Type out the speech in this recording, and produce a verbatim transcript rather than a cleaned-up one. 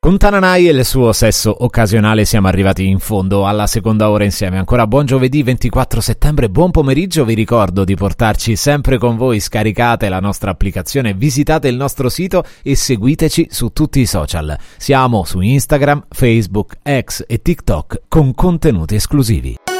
Con Tananai e il suo sesso occasionale siamo arrivati in fondo alla seconda ora insieme. Ancora buon giovedì ventiquattro settembre, buon pomeriggio. Vi ricordo di portarci sempre con voi. Scaricate la nostra applicazione, visitate il nostro sito e seguiteci su tutti i social. Siamo su Instagram, Facebook, X e TikTok con contenuti esclusivi.